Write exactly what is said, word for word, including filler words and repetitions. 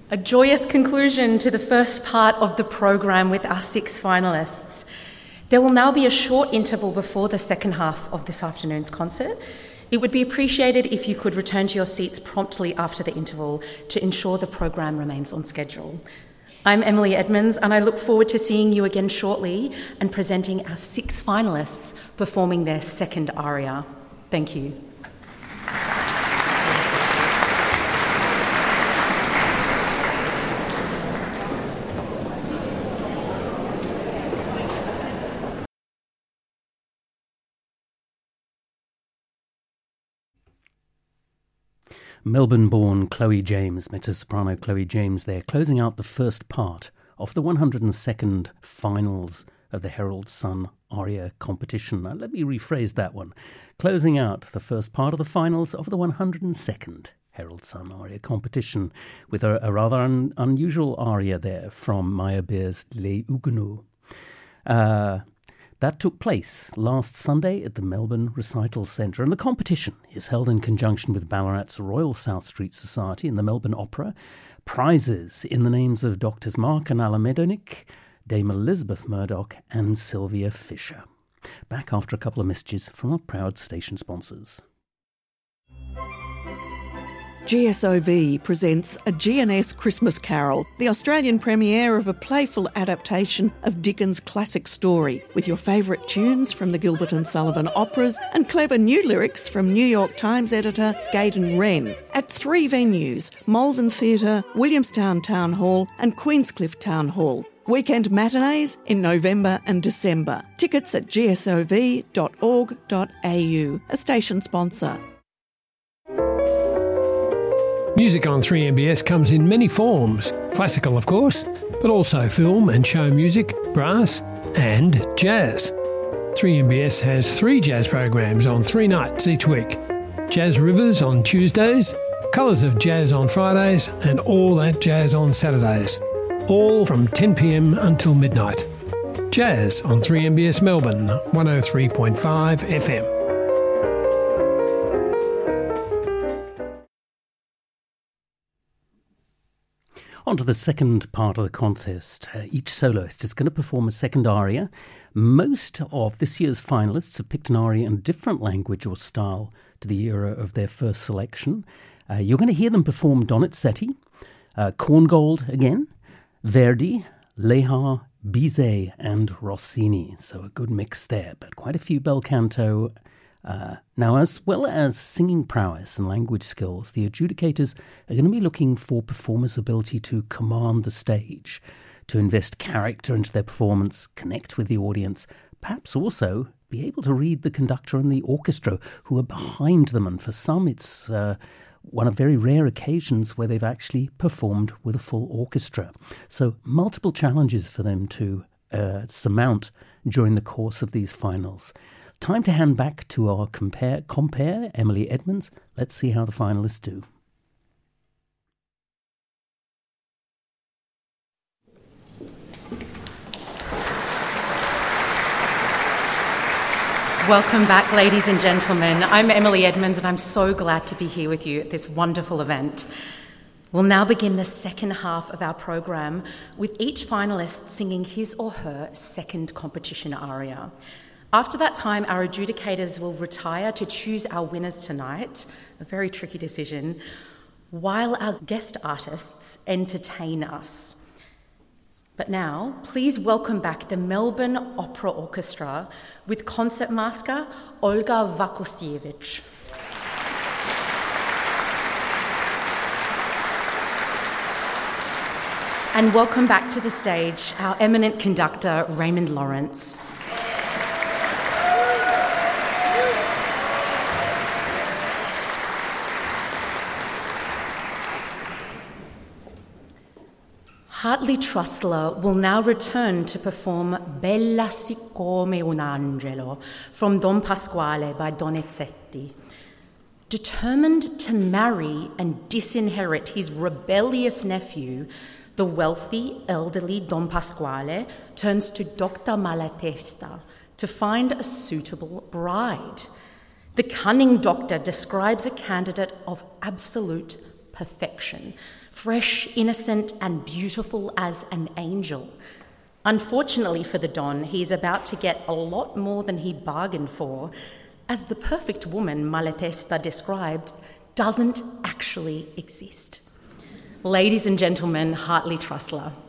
A joyous conclusion to the first part of the program with our six finalists. There will now be a short interval before the second half of this afternoon's concert. It would be appreciated if you could return to your seats promptly after the interval to ensure the program remains on schedule. I'm Emily Edmonds, and I look forward to seeing you again shortly and presenting our six finalists performing their second aria. Thank you. Melbourne-born Chloe James, mezzo-soprano Chloe James there, closing out the first part of the one hundred second finals of the Herald Sun Aria competition. Now, let me rephrase that one. Closing out the first part of the finals of the one hundred second Herald Sun Aria competition with a, a rather un, unusual aria there from Meyerbeer's Les Huguenots. Uh... That took place last Sunday at the Melbourne Recital Centre, and the competition is held in conjunction with Ballarat's Royal South Street Society and the Melbourne Opera. Prizes in the names of Doctors Mark and Alan Medonick, Dame Elizabeth Murdoch and Sylvia Fisher. Back after a couple of messages from our proud station sponsors. G S O V presents A G N S Christmas Carol, the Australian premiere of a playful adaptation of Dickens' classic story, with your favourite tunes from the Gilbert and Sullivan operas and clever new lyrics from New York Times editor Gaydon Wren, at three venues, Malvern Theatre, Williamstown Town Hall and Queenscliff Town Hall. Weekend matinees in November and December. Tickets at g s o v dot org dot a u, a station sponsor. Music on three M B S comes in many forms. Classical, of course, but also film and show music, brass and jazz. three M B S has three jazz programs on three nights each week. Jazz Rivers on Tuesdays, Colours of Jazz on Fridays and All That Jazz on Saturdays. All from ten p m until midnight. Jazz on three M B S Melbourne, one oh three point five F M. On to the second part of the contest. Uh, each soloist is going to perform a second aria. Most of this year's finalists have picked an aria in a different language or style to the era of their first selection. Uh, you're going to hear them perform Donizetti, uh, Korngold again, Verdi, Lehar, Bizet and Rossini. So a good mix there, but quite a few bel canto. Uh, now, as well as singing prowess and language skills, the adjudicators are going to be looking for performers' ability to command the stage, to invest character into their performance, connect with the audience, perhaps also be able to read the conductor and the orchestra who are behind them. And for some, it's uh, one of very rare occasions where they've actually performed with a full orchestra. So multiple challenges for them to uh, surmount during the course of these finals. Time to hand back to our compare, compare, Emily Edmonds. Let's see how the finalists do. Welcome back, ladies and gentlemen. I'm Emily Edmonds, and I'm so glad to be here with you at this wonderful event. We'll now begin the second half of our program with each finalist singing his or her second competition aria. After that time, our adjudicators will retire to choose our winners tonight, a very tricky decision, while our guest artists entertain us. But now, please welcome back the Melbourne Opera Orchestra with concertmaster Olga Vakosiewicz. And welcome back to the stage our eminent conductor Raymond Lawrence. Hartley Trussler will now return to perform Bella siccome un angelo from Don Pasquale by Donizetti. Determined to marry and disinherit his rebellious nephew, the wealthy, elderly Don Pasquale turns to Doctor Malatesta to find a suitable bride. The cunning doctor describes a candidate of absolute perfection, fresh, innocent, and beautiful as an angel. Unfortunately for the Don, he's about to get a lot more than he bargained for, as the perfect woman Malatesta described doesn't actually exist. Ladies and gentlemen, Hartley Trussler.